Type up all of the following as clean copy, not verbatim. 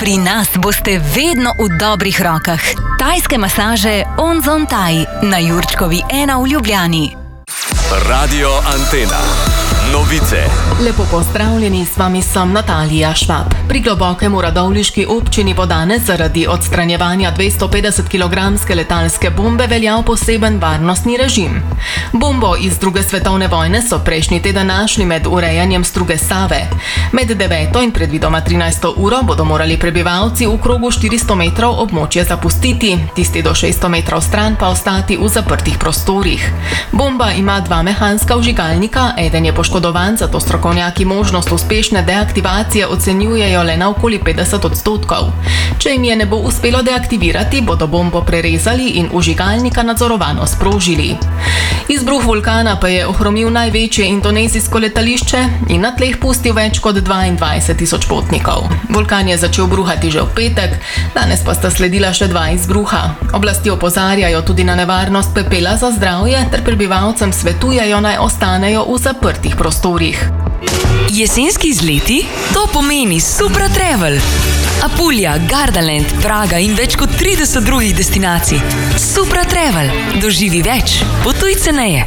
Pri nas boste vedno v dobrih rokah. Tajske masaže Onzon Thai na Jurčkovi 1 v Ljubljani. Radio Antena. Novice. Lepo pozdravljeni, s vami sem Natalija Švab. Pri Globokem v radovljiški občini bo danes zaradi odstranjevanja 250 kg letalske bombe veljal poseben varnostni režim. Bombo iz II. Svetovne vojne so prejšnji teden našli med urejanjem struge Save. Med 9. in predvidoma 13. uro bodo morali prebivalci v krogu 400 metrov območje zapustiti, tisti do 600 metrov stran pa ostati v zaprtih prostorih. Bomba ima 2 mehanska vžigalnika, eden je poškodovan, zato strokovnjaki možnost uspešne deaktivacije ocenjujejo le na okoli 50%. Če jim je ne bo uspelo deaktivirati, bodo bombo prerezali in vžigalnika nadzorovano sprožili. Izbruh vulkana pa je ohromil največje indonezijsko letališče in na tleh pustil več kot 22.000 potnikov. Vulkan je začel bruhati že v petek, danes pa sta sledila še 2 izbruha. Oblasti opozarjajo tudi na nevarnost pepela za zdravje ter prebivalcem svetujejo, naj ostanejo v zaprtih prostorih. Jesenski izleti? To pomeni Supra Travel. Apulija, Gardaland, Praga in več kot 30 drugih destinacij. Supra Travel. Doživi več. Potuj ceneje.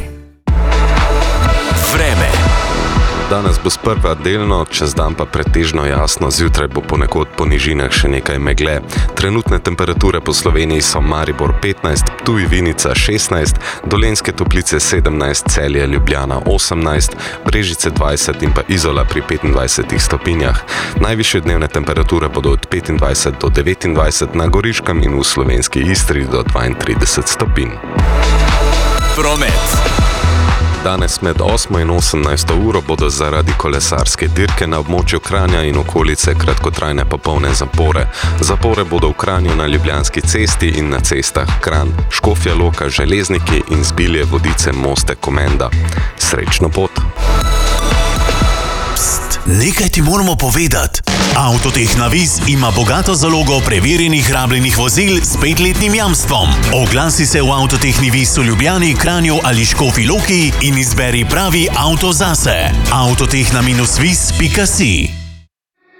Vreme. Danes bo sprva delno, čez dan pa pretežno jasno, zjutraj bo ponekod po nižinah še nekaj megle. Trenutne temperature po Sloveniji so Maribor 15, Ptuj, Vinica 16, Dolenjske Toplice 17, Celje, Ljubljana 18, Brežice 20 in pa Izola pri 25 stopinjah. Najvišje dnevne temperature bodo od 25 do 29, na Goriškem in v slovenski Istri do 32 stopinj. Promet. Danes med 8 in 18 uro bodo zaradi kolesarske dirke na območju Kranja in okolice kratkotrajne popolne zapore. Zapore bodo v Kranju na Ljubljanski cesti in na cestah Kranj, Škofja Loka, Železniki in Zbilje, Vodice, Moste, Komenda. Srečno pot! Pst, nekaj ti moramo povedati. Avtotehna Vis ima bogato zalogo preverjenih rabljenih vozil s 5-letnim jamstvom. Oglasi se v Avtotehni Vis v Ljubljani, Kranju ali Škofji Loki in izberi pravi avto zase. Avtotehna-vis.si